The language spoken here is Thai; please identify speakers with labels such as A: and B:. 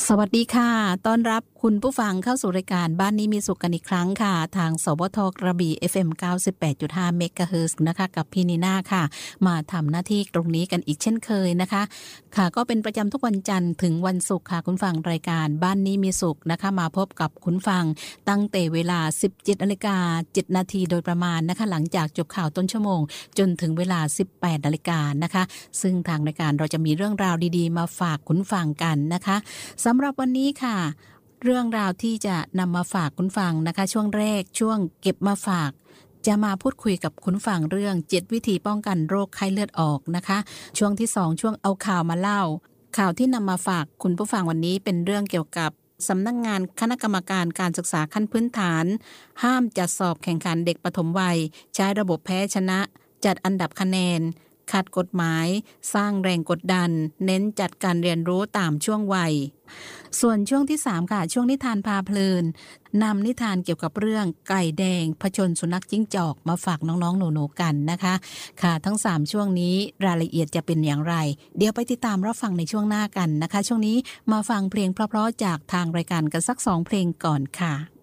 A: สวัสดีค่ะต้อนรับคุณผู้ฟังเข้าสู่รายการบ้านนี้มีสุขกันอีกครั้งค่ะทางสบทกระบี่ FM 98.5 เมกะเฮิรตซ์นะคะกับพี่นีน่าค่ะมาทำหน้าที่ตรงนี้กันอีกเช่นเคยนะคะค่ะก็เป็นประจำทุกวันจันทร์ถึงวันศุกร์ค่ะคุณฟังรายการบ้านนี้มีสุขนะคะมาพบกับคุณฟังตั้งแต่เวลา 17:07 นาทีโดยประมาณนะคะหลังจากจบข่าวต้นชั่วโมงจนถึงเวลา 18 นาฬิกานะคะซึ่งทางรายการเราจะมีเรื่องราวดีๆมาฝากคุณฟังกันนะคะสำหรับวันนี้ค่ะเรื่องราวที่จะนำมาฝากคุณฟังนะคะช่วงแรกช่วงเก็บมาฝากจะมาพูดคุยกับคุณฟังเรื่อง7วิธีป้องกันโรคไข้เลือดออกนะคะช่วงที่2ช่วงเอาข่าวมาเล่าข่าวที่นำมาฝากคุณผู้ฟังวันนี้เป็นเรื่องเกี่ยวกับสำนักงานคณะกรรมการการศึกษาขั้นพื้นฐานห้ามจัดสอบแข่งขันเด็กปฐมวัยใช้ระบบแพ้ชนะจัดอันดับคะแนนขัดกฎหมายสร้างแรงกดดันเน้นจัดการเรียนรู้ตามช่วงวัยส่วนช่วงที่3ค่ะช่วงนิทานพาเพลินนำนิทานเกี่ยวกับเรื่องไก่แดงผจญสุนัขจิ้งจอกมาฝากน้องๆหนูๆกันนะคะค่ะทั้ง3ช่วงนี้รายละเอียดจะเป็นอย่างไรเดี๋ยวไปติดตามรับฟังในช่วงหน้ากันนะคะช่วงนี้มาฟังเพลงเพราะๆจากทางรายการกันสัก2เพลงก่อนค่ะ